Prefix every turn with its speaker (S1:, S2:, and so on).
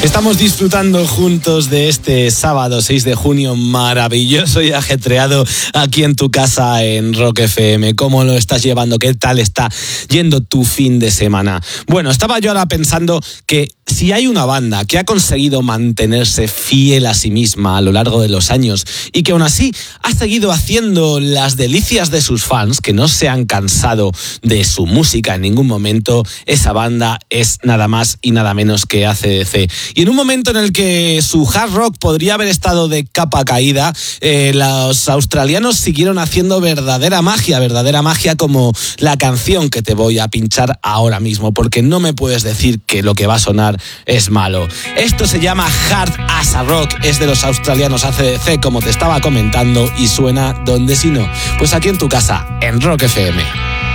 S1: Estamos disfrutando juntos de este sábado 6 de junio maravilloso y ajetreado aquí en tu casa en Rock FM. ¿Cómo lo estás llevando? ¿Qué tal está yendo tu fin de semana? Bueno, estaba yo ahora pensando que si hay una banda que ha conseguido mantenerse fiel a sí misma a lo largo de los años y que aún así ha seguido haciendo las delicias de sus fans, que no se han cansado de su música en ningún momento, esa banda es nada más y nada menos que AC/DC. Y en un momento en el que su hard rock podría haber estado de capa caída, los australianos siguieron haciendo verdadera magia como la canción que te voy a pinchar ahora mismo, porque no me puedes decir que lo que va a sonar es malo. Esto se llama Hard as a Rock, es de los australianos AC/DC, como te estaba comentando, y suena donde si no, pues aquí en tu casa, en Rock FM.